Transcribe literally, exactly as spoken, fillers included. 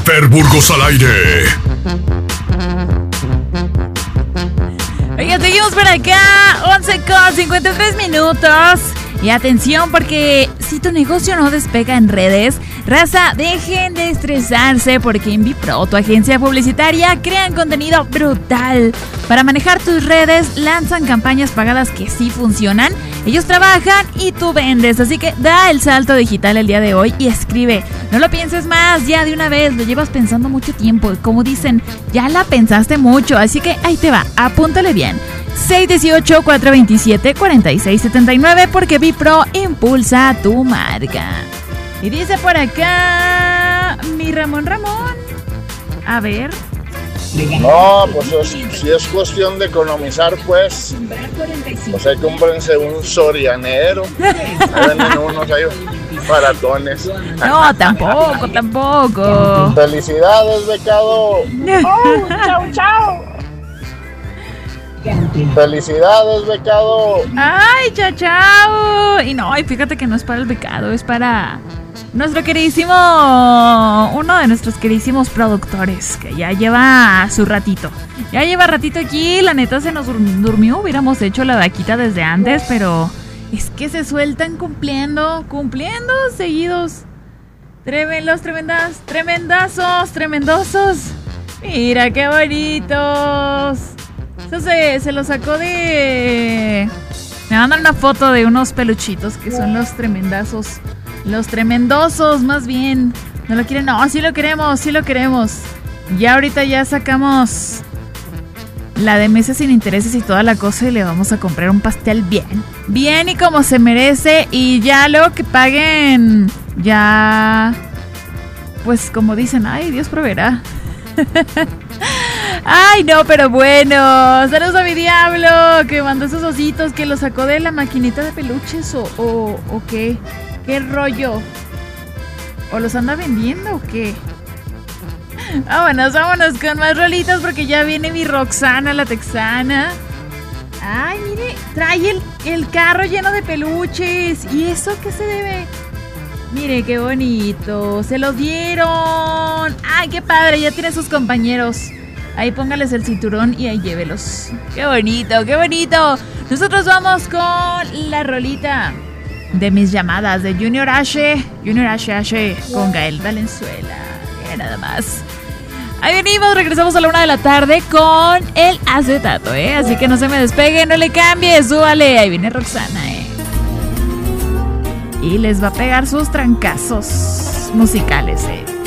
Fer Burgos al aire. Oigan, seguimos por acá, once con cincuenta y tres minutos. Y atención, porque si tu negocio no despega en redes, raza, dejen de estresarse, porque InVipro, tu agencia publicitaria, crean contenido brutal. Para manejar tus redes, lanzan campañas pagadas que sí funcionan. Ellos trabajan y tú vendes, así que da el salto digital el día de hoy y escribe. No lo pienses más, ya de una vez, lo llevas pensando mucho tiempo. Como dicen, ya la pensaste mucho, así que ahí te va, apúntale bien. seis uno ocho, cuatro dos siete, cuatro seis siete nueve, porque Vipro impulsa tu marca. Y dice por acá, mi Ramón Ramón, a ver. No, pues es, si es cuestión de economizar, pues, pues hay que cómprense un sorianero. Ahí venden unos ahí baratones. No, tampoco, tampoco. Felicidades, becado. Oh, chau, chau. Felicidades, becado. Ay, chao, chao. Y no, y fíjate que no es para el becado, es para nuestro queridísimo, uno de nuestros queridísimos productores, que ya lleva su ratito. Ya lleva ratito aquí, la neta se nos durmió, hubiéramos hecho la vaquita desde antes, pero es que se sueltan cumpliendo, cumpliendo seguidos. Tremendos, tremendas, tremendazos, tremendosos. Mira qué bonitos. Eso se, se lo sacó de... Me mandan una foto de unos peluchitos que son los tremendazos. Los tremendosos, más bien. ¿No lo quieren? No, sí lo queremos, sí lo queremos. Ya ahorita ya sacamos la de meses sin intereses y toda la cosa y le vamos a comprar un pastel bien. Bien y como se merece. Y ya luego que paguen, ya... Pues como dicen, ay, Dios proveerá. Ay, no, pero bueno. Saludos a mi diablo, que mandó esos ositos, que los sacó de la maquinita de peluches o, o, o qué. ¿Qué rollo? ¿O los anda vendiendo o qué? Vámonos, vámonos con más rolitas porque ya viene mi Roxana, la texana. Ay, mire, trae el, el carro lleno de peluches. ¿Y eso qué se debe? Mire, qué bonito. Se los dieron. Ay, qué padre, ya tiene sus compañeros. Ahí póngales el cinturón y ahí llévelos. Qué bonito, qué bonito. Nosotros vamos con la rolita de mis llamadas de Junior H. Junior H H con Gael Valenzuela. Eh, nada más. Ahí venimos, regresamos a la una de la tarde con el acetato, ¿eh? Así que no se me despegue, no le cambie, súbale. Ahí viene Roxana, ¿eh? Y les va a pegar sus trancazos musicales, ¿eh?